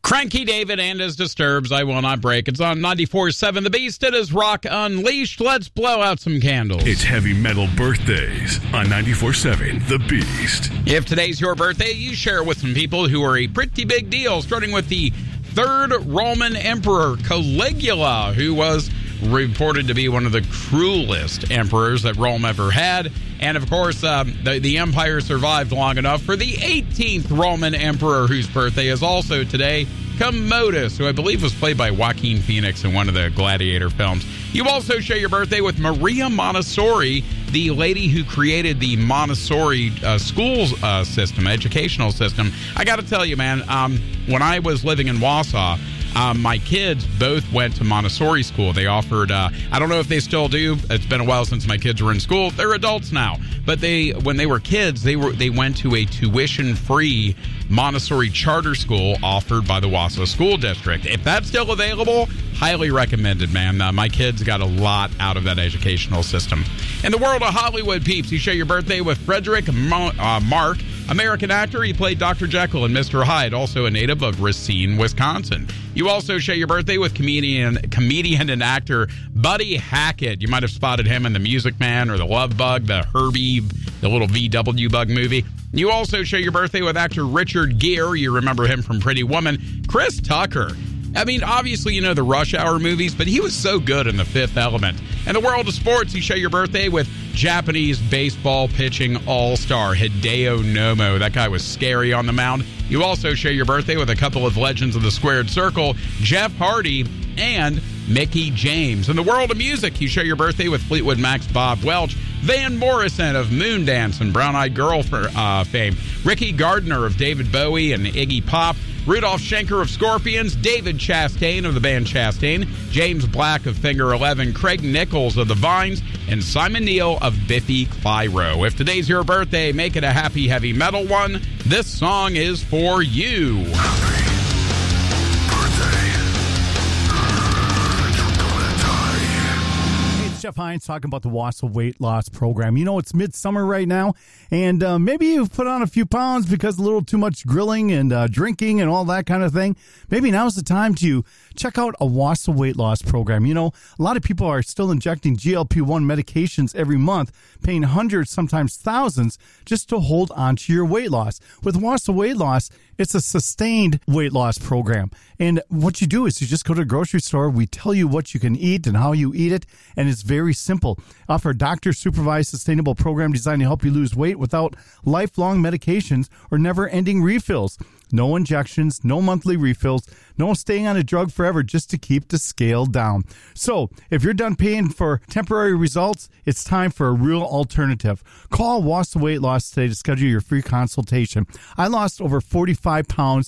Cranky David and his Disturbs, I Will Not Break. It's on 94.7 The Beast. It is Rock Unleashed. Let's blow out some candles. It's Heavy Metal Birthdays on 94.7 The Beast. If today's your birthday, you share it with some people who are a pretty big deal, starting with the third Roman Emperor, Caligula, who was reported to be one of the cruelest emperors that Rome ever had. And, of course, the empire survived long enough for the 18th Roman emperor, whose birthday is also today, Commodus, who I believe was played by Joaquin Phoenix in one of the Gladiator films. You also share your birthday with Maria Montessori, the lady who created the Montessori school system, educational system. I got to tell you, man, when I was living in Wausau, my kids both went to Montessori school. They offered, I don't know if they still do. It's been a while since my kids were in school. They're adults now. But when they were kids, they went to a tuition-free Montessori charter school offered by the Wausau School District. If that's still available, highly recommended, man. My kids got a lot out of that educational system. In the world of Hollywood peeps, you share your birthday with Frederick Mark, American actor. He played Dr. Jekyll and Mr. Hyde, also a native of Racine, Wisconsin. You also share your birthday with comedian and actor Buddy Hackett. You might have spotted him in The Music Man or The Love Bug, the Herbie, the little VW Bug movie. You also share your birthday with actor Richard Gere. You remember him from Pretty Woman. Chris Tucker. I mean, obviously, you know the Rush Hour movies, but he was so good in The Fifth Element. In the world of sports, you share your birthday with Japanese baseball pitching all-star Hideo Nomo. That guy was scary on the mound. You also share your birthday with a couple of legends of the squared circle, Jeff Hardy and Mickey James. In the world of music, you share your birthday with Fleetwood Mac's Bob Welch, Van Morrison of Moondance and Brown Eyed Girl fame, Ricky Gardner of David Bowie and Iggy Pop, Rudolph Schenker of Scorpions, David Chastain of the band Chastain, James Black of Finger 11, Craig Nichols of the Vines, and Simon Neil of Biffy Clyro. If today's your birthday, make it a happy heavy metal one. This song is for you. Jeff Hines talking about the Wausau weight loss program. You know, it's midsummer right now, and maybe you've put on a few pounds because a little too much grilling and drinking and all that kind of thing. Maybe now's the time to check out a Wausau weight loss program. You know, a lot of people are still injecting GLP-1 medications every month, paying hundreds, sometimes thousands, just to hold on to your weight loss. With Wausau weight loss, it's a sustained weight loss program. And what you do is you just go to the grocery store. We tell you what you can eat and how you eat it. And it's very simple. Offer a doctor-supervised sustainable program designed to help you lose weight without lifelong medications or never-ending refills. No injections, no monthly refills, no staying on a drug forever just to keep the scale down. So, if you're done paying for temporary results, it's time for a real alternative. Call Wausau Weight Loss today to schedule your free consultation. I lost over 45 pounds